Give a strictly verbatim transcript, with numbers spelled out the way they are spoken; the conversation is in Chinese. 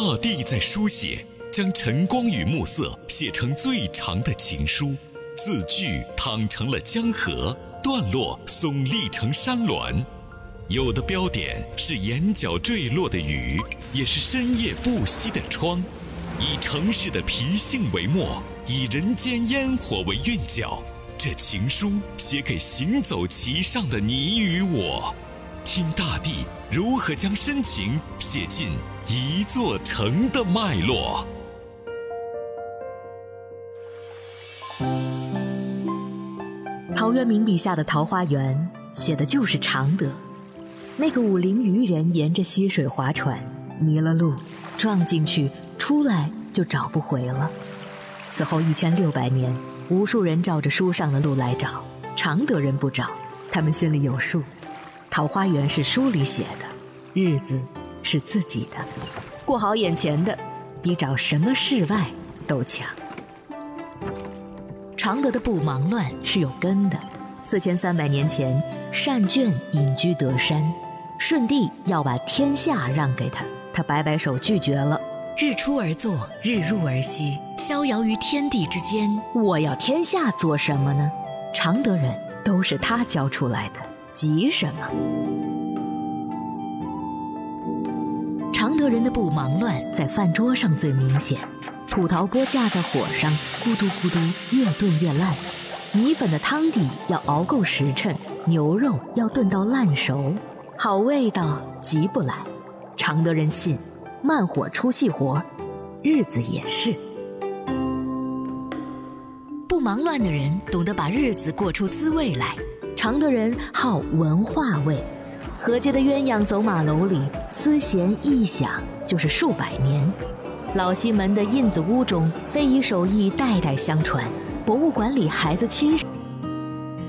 大地在书写，将晨光与暮色写成最长的情书，字句淌成了江河，段落耸立成山峦。有的标点是眼角坠落的雨，也是深夜不息的窗。以城市的脾性为墨，以人间烟火为韵脚，这情书写给行走其上的你与我。听大地如何将深情写进一座城的脉络。 陶渊明笔下的桃花源写的就是常德。那个武陵渔人沿着溪水划船，迷了路，撞进去，出来就找不回了。此后一千六百年，无数人照着书上的路来找，常德人不找，他们心里有数。桃花源是书里写的，日子是自己的，过好眼前的，比找什么世外都强。常德的不忙乱是有根的。四千三百年前，单卷隐居德山，舜帝要把天下让给他，他摆摆手拒绝了。 日出而作，日入而息，逍遥于天地之间。 我要天下做什么呢？常德人都是他教出来的，急什么？常德人的不忙乱在饭桌上最明显。土陶钵架在火上，咕嘟咕嘟，越炖越烂。米粉的汤底要熬够时辰，牛肉要炖到烂熟，好味道急不来。常德人信慢火出细活，日子也是。 不忙乱的人懂得把日子过出滋味来。 常德人好文化味，河街的鸳鸯走马楼里，丝弦一响就是数百年。老西门的印子屋中，非遗手艺代代相传。博物馆里孩子亲